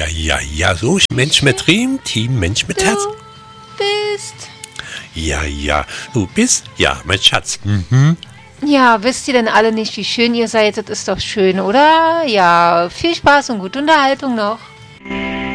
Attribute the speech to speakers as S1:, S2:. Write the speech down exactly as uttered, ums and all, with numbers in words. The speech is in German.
S1: ja, ja, ja, so, Mensch mit Riemen, Team Mensch mit Herz.
S2: Du bist...
S1: Ja, ja, du bist, ja, mein Schatz. Mhm.
S2: Ja, wisst ihr denn alle nicht, wie schön ihr seid? Das ist doch schön, oder? Ja, viel Spaß und gute Unterhaltung noch.